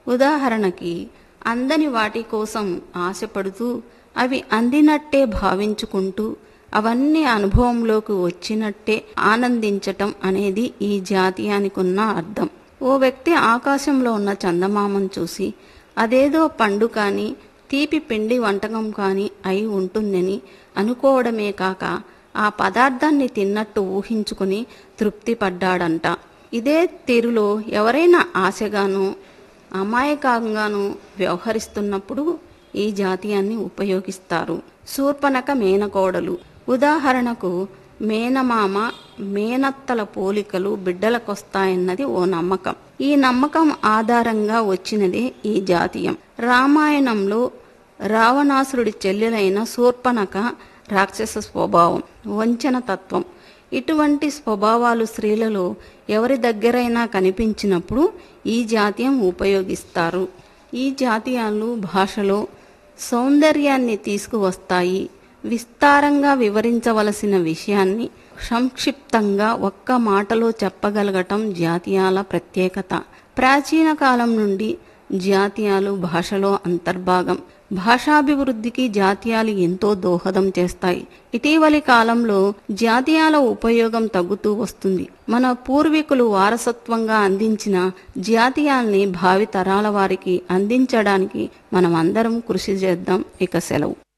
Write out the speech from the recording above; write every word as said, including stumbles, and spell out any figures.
ఉదాహరణకి అందని వాటి కోసం ఆశపడుతూ అవి అందినట్టే భావించుకుంటూ అవన్నీ అనుభవంలోకి వచ్చినట్టే ఆనందించటం అనేది ఈ జాతీయానికున్న అర్థం. ఓ వ్యక్తి ఆకాశంలో ఉన్న చందమామను చూసి అదేదో పండు కానీ తీపి పిండి వంటకం కానీ అయి ఉంటుందని అనుకోవడమే కాక ఆ పదార్థాన్ని తిన్నట్టు ఊహించుకుని తృప్తి పడ్డాడంట. ఇదే తీరులో ఎవరైనా ఆశగాను అమాయకంగాను వ్యవహరిస్తున్నప్పుడు ఈ జాతీయాన్ని ఉపయోగిస్తారు. శూర్పణఖ మేనకోడలు. ఉదాహరణకు మేనమామ మేనత్తల పోలికలు బిడ్డలకొస్తాయన్నది ఓ నమ్మకం. ఈ నమ్మకం ఆధారంగా వచ్చినదే ఈ జాతీయం. రామాయణంలో రావణాసురుడి చెల్లెలైన శూర్పణఖ రాక్షస స్వభావం, వంచన తత్వం. ఇటువంటి స్వభావాలు స్త్రీలలో ఎవరి దగ్గరైనా కనిపించినప్పుడు ఈ జాతీయం ఉపయోగిస్తారు. ఈ జాతీయాలు భాషలో సౌందర్యాన్ని తీసుకువస్తాయి. విస్తారంగా వివరించవలసిన విషయాన్ని సంక్షిప్తంగా ఒక్క మాటలో చెప్పగలగటం జాతీయాల ప్రత్యేకత. ప్రాచీన కాలం నుండి జాతీయాలు భాషలో అంతర్భాగం. భాషాభివృద్ధికి జాతీయాలు ఎంతో దోహదం చేస్తాయి. ఇటీవలి కాలంలో జాతీయాల ఉపయోగం తగ్గుతూ వస్తుంది. మన పూర్వీకులు వారసత్వంగా అందించిన జాతీయాల్ని భావి తరాల వారికి అందించడానికి మనం అందరం కృషి చేద్దాం. ఇక సెలవు.